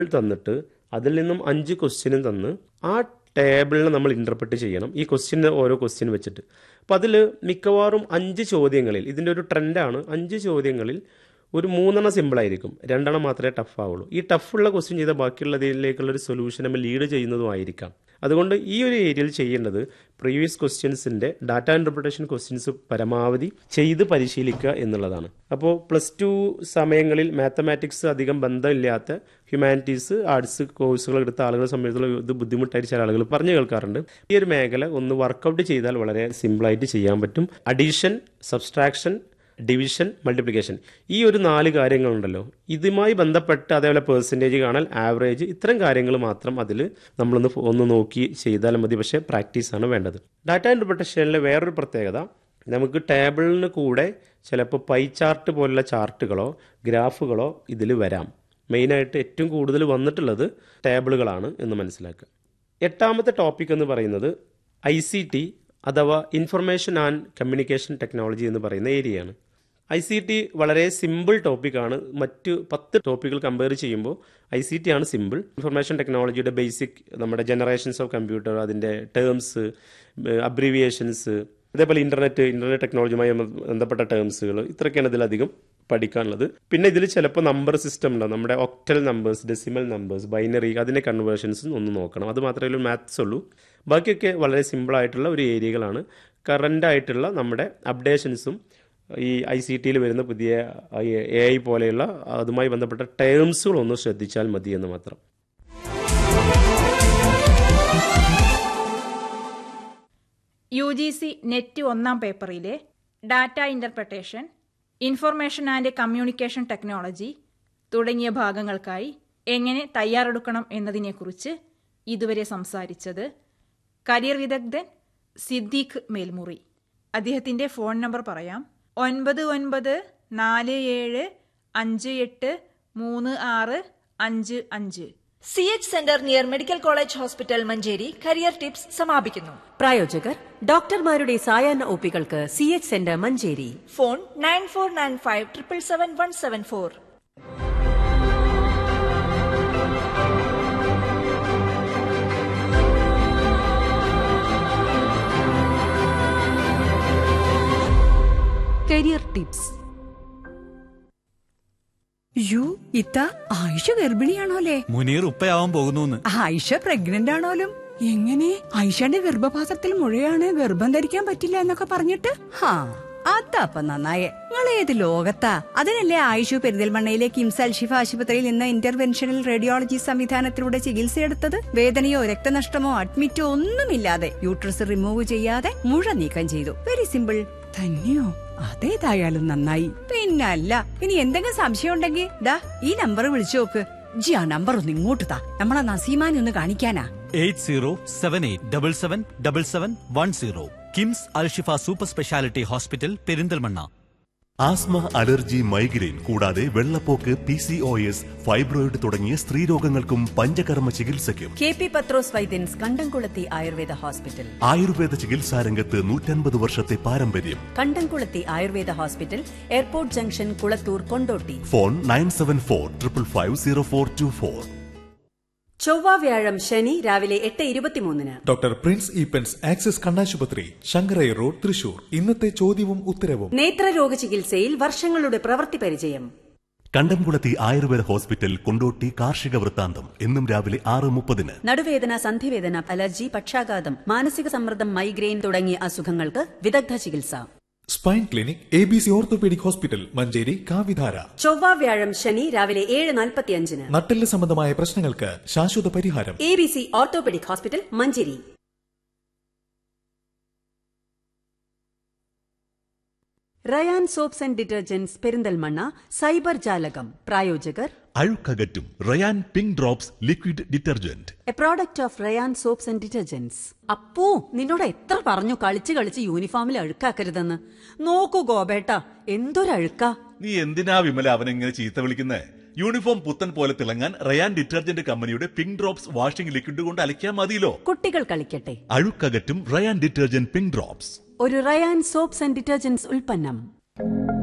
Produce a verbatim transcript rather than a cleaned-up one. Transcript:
തന്നിട്ട് അതിൽ നിന്നും അഞ്ച് ക്വസ്റ്റ്യനും തന്ന് ആ ടേബിളിനെ നമ്മൾ ഇൻ്റർപ്രറ്റ് ചെയ്യണം ഈ ക്വസ്റ്റ്യന് ഓരോ ക്വസ്റ്റ്യൻ വെച്ചിട്ട്. അപ്പോൾ അതിൽ മിക്കവാറും അഞ്ച് ചോദ്യങ്ങളിൽ ഇതിൻ്റെ ഒരു ട്രെൻഡാണ്, അഞ്ച് ചോദ്യങ്ങളിൽ ഒരു മൂന്നെണ്ണം സിമ്പിളായിരിക്കും, രണ്ടെണ്ണം മാത്രമേ ടഫ് ആവുള്ളൂ. ഈ ടഫുള്ള ക്വസ്റ്റ്യൻ ചെയ്ത ബാക്കിയുള്ളതിലേക്കുള്ളൊരു സൊല്യൂഷൻ നമ്മൾ ലീഡ് ചെയ്യുന്നതുമായിരിക്കാം. അതുകൊണ്ട് ഈ ഒരു ഏരിയയിൽ ചെയ്യേണ്ടത് പ്രീവിയസ് ക്വസ്റ്റ്യൻസിൻ്റെ ഡാറ്റ ഇൻ്റർപ്രിട്ടേഷൻ ക്വസ്റ്റ്യൻസ് പരമാവധി ചെയ്ത് പരിശീലിക്കുക എന്നുള്ളതാണ്. അപ്പോൾ പ്ലസ് ടു സമയങ്ങളിൽ മാത്തമാറ്റിക്സ് അധികം ബന്ധമില്ലാത്ത ഹ്യൂമാനിറ്റീസ് ആർട്സ് കോഴ്സുകൾ എടുത്ത ആളുകളെ സംബന്ധിച്ചുള്ള ഇത് ബുദ്ധിമുട്ടായിട്ട് ചില ആളുകൾ പറഞ്ഞു കേൾക്കാറുണ്ട്. ഈ ഒരു മേഖല ഒന്ന് വർക്കൗട്ട് ചെയ്താൽ വളരെ സിമ്പിളായിട്ട് ചെയ്യാൻ പറ്റും. അഡീഷൻ, സബ്സ്ട്രാക്ഷൻ, ഡിവിഷൻ, മൾട്ടിപ്ലിക്കേഷൻ, ഈ ഒരു നാല് കാര്യങ്ങളുണ്ടല്ലോ, ഇതുമായി ബന്ധപ്പെട്ട് അതേപോലെ പേഴ്സൻറ്റേജ് കാണാൻ, ആവറേജ്, ഇത്തരം കാര്യങ്ങൾ മാത്രം അതിൽ നമ്മളൊന്ന് ഒന്ന് നോക്കി ചെയ്താൽ മതി. പക്ഷേ പ്രാക്ടീസാണ് വേണ്ടത്. ഡാറ്റ ഇൻ്റർപ്രിട്ടേഷനിലെ വേറൊരു പ്രത്യേകത, നമുക്ക് ടേബിളിന് കൂടെ ചിലപ്പോൾ പൈ ചാർട്ട് പോലുള്ള ചാർട്ടുകളോ ഗ്രാഫുകളോ ഇതിൽ വരാം. മെയിനായിട്ട് ഏറ്റവും കൂടുതൽ വന്നിട്ടുള്ളത് ടേബിളുകളാണ് എന്ന് മനസ്സിലാക്കുക. എട്ടാമത്തെ ടോപ്പിക് എന്ന് പറയുന്നത് ഐ സി ടി അഥവാ ഇൻഫർമേഷൻ ആൻഡ് കമ്മ്യൂണിക്കേഷൻ ടെക്നോളജി എന്ന് പറയുന്ന ഏരിയയാണ്. ഐ സി ടി വളരെ സിമ്പിൾ ടോപ്പിക്കാണ്. മറ്റ് പത്ത് ടോപ്പിക്കുകൾ കമ്പയർ ചെയ്യുമ്പോൾ ഐ സി ടി ആണ് സിമ്പിൾ. ഇൻഫർമേഷൻ ടെക്നോളജിയുടെ ബേസിക്, നമ്മുടെ ജനറേഷൻസ് ഓഫ് കമ്പ്യൂട്ടർ, അതിൻ്റെ ടേംസ്, അബ്രീവിയേഷൻസ്, അതേപോലെ ഇൻ്റർനെറ്റ് ഇൻ്റർനെറ്റ് ടെക്നോളജിയുമായി ബന്ധപ്പെട്ട ടേംസുകൾ, ഇത്രയൊക്കെയാണ് ഇതിലധികം പഠിക്കാനുള്ളത്. പിന്നെ ഇതിൽ ചിലപ്പോൾ നമ്പർ സിസ്റ്റം ഉണ്ടാവും, നമ്മുടെ octal numbers, decimal numbers, binary, അതിൻ്റെ കൺവേർഷൻസും ഒന്ന് നോക്കണം. അത് മാത്രമേ ഉള്ളൂ മാത്സ് ഉള്ളൂ. ബാക്കിയൊക്കെ വളരെ സിമ്പിളായിട്ടുള്ള ഒരു ഏരിയകളാണ്. കറൻ്റായിട്ടുള്ള നമ്മുടെ അപ്ഡേഷൻസും ഈ ഐ സി ടിയിൽ വരുന്ന പുതിയ എ ഐ പോലെയുള്ള അതുമായി ബന്ധപ്പെട്ട ടേംസുകളൊന്ന് ശ്രദ്ധിച്ചാൽ മതി എന്ന് മാത്രം. യു ജി സി നെറ്റ് ഒന്നാം പേപ്പറിലെ data interpretation, information and communication technology തുടങ്ങിയ ഭാഗങ്ങൾക്കായി എങ്ങനെ തയ്യാറെടുക്കണം എന്നതിനെക്കുറിച്ച് ഇതുവരെ സംസാരിച്ചത് കരിയർ വിദഗ്ധൻ സിദ്ദീഖ് മേൽമുറി. അദ്ദേഹത്തിൻ്റെ ഫോൺ നമ്പർ പറയാം: ഒൻപത് ഒൻപത് നാല് ഏഴ് അഞ്ച് എട്ട് മൂന്ന് ആറ് അഞ്ച് അഞ്ച്. C H centre near medical college hospital Manjeri career tips സമാപിക്കുന്നു. പ്രായോജകർ ഡോക്ടർമാരുടെ സായാഹ്ന ഒപികൾക്ക് C H centre Manjeri. Phone nine four nine five triple seven one seven four. Career tips. U ഇത്ത ആയിഷ ഗർഭിണിയാണോലേ? മുനീർ ഉപ്പയാവാൻ പോകുന്നു. ആയിഷ പ്രഗ്നന്റ് ആണോലും? എങ്ങനെ? ആയിഷയുടെ ഗർഭപാത്രത്തിൽ മുഴയാണ്, ഗർഭം ധരിക്കാൻ പറ്റില്ല എന്നൊക്കെ പറഞ്ഞിട്ട്. ഹാ, അതപ്പ നന്നായേ. നിങ്ങൾ ഏത് ലോകത്താ? അതിനല്ലേ ആയിഷു പെരിന്തൽമണ്ണയിലെ കിംസ് അൽഷിഫ ആശുപത്രിയിൽ നിന്ന് ഇന്റർവെൻഷണൽ റേഡിയോളജി സംവിധാനത്തിലൂടെ ചികിത്സയെടുത്തത്. വേദനയോ രക്തനഷ്ടമോ അഡ്മിറ്റോ ഒന്നുമില്ലാതെ യൂട്രസ് റിമൂവ് ചെയ്യാതെ മുഴ നീക്കം ചെയ്തു. Very simple. തന്നെയോ? അതേതായാലും നന്നായി. പിന്നല്ല, ഇനി എന്തെങ്കിലും സംശയം ഉണ്ടെങ്കിൽ ദാ ഈ നമ്പർ വിളിച്ചു നോക്ക്. ജി ആ നമ്പർ ഒന്ന് ഇങ്ങോട്ട് താ, നമ്മളെ നസീമാനെ ഒന്ന് കാണിക്കാനാ. Eight zero seven eight double seven double seven one zero. KIMS Alshifa super speciality hospital, Perinthalmanna. Asthma, allergy, migraine കൂടാതെ വെള്ളപ്പോക്ക്, P C O S, fibroid തുടങ്ങിയ സ്ത്രീരോഗങ്ങൾക്കും പഞ്ചകർമ്മ ചികിത്സയ്ക്കും കെ പി പത്രോസ് വൈദ്യൻസ് കണ്ടംകുളത്തി ആയുർവേദ ഹോസ്പിറ്റൽ. ആയുർവേദ ചികിത്സാരംഗത്ത് നൂറ്റൻപത് വർഷത്തെ പാരമ്പര്യം. കണ്ടംകുളത്തി Ayurveda hospital, airport junction, Kulathur, Kondotty. Phone nine seven four triple five zero four to four. ചൊവ്വ, വ്യാഴം, ശനി രാവിലെ എട്ട് ഇരുപത്തിമൂന്നിന് ഡോക്ടർ പ്രിൻസ് ഈപ്പൻസ് ആക്സിസ് കണ്ണാശുപത്രി, ശങ്കരയ്യ റോഡ്, തൃശൂർ. ഇന്നത്തെ ചോദ്യവും ഉത്തരവും. നേത്രരോഗ ചികിത്സയിൽ വർഷങ്ങളുടെ പ്രവൃത്തി പരിചയം. കണ്ടംകുളത്തി ആയുർവേദ ഹോസ്പിറ്റൽ, കൊണ്ടോട്ടി. കാർഷിക വൃത്താന്തം എന്നും രാവിലെ ആറ് മുപ്പതിന്. നടുവേദന, സന്ധിവേദന, അലർജി, പക്ഷാഘാതം, മാനസിക സമ്മർദ്ദം, മൈഗ്രെയിൻ തുടങ്ങിയ അസുഖങ്ങൾക്ക് വിദഗ്ധ ചികിത്സ. Spine clinic, A B C orthopaedic hospital, Manjeri, കാവിധാര. ചൊവ്വ, വ്യാഴം, ശനി രാവിലെ ഏഴ് നാൽപ്പത്തിയഞ്ചിന്. നട്ടെല്ല് സംബന്ധമായ പ്രശ്നങ്ങൾക്ക് ശാശ്വത പരിഹാരം. A B C orthopaedic hospital, Manjeri. Ryan soaps and detergents, Perinthalmanna. Cyber ജാലകം. പ്രായോജകർ അഴുക്കകറ്റും Ryan pink drops liquid detergent, A product of Ryan soaps and detergents. Appu, നിന്നോട് എത്ര പറഞ്ഞു കളിച്ച് കളിച്ച് യൂണിഫോമിൽ അഴുക്കാക്കരുതെന്ന്. നോക്കൂ ഗോപേട്ട, എന്തൊരഴുക്കാ. നീ എന്തിനാ വിമല അവനെങ്ങനെ ചീത്ത വിളിക്കുന്നേ? യൂണിഫോം പുത്തൻ പോലെ തിളങ്ങാൻ റയാൻ ഡിറ്റർജന്റ് കമ്പനിയുടെ പിങ്ക് ഡ്രോപ്സ് വാഷിംഗ് ലിക്വിഡ് കൊണ്ട് അലക്കിയാൽ മതിയല്ലോ. കുട്ടികൾ കളിക്കട്ടെ. അഴുക്കകറ്റും റയാൻ ഡിറ്റർജന്റ് പിങ്ക് ഡ്രോപ്സ്, ഒരു റയാൻ സോപ്സ് ആൻഡ് ഡിറ്റർജന്റ്സ് ഉൽപ്പന്നം.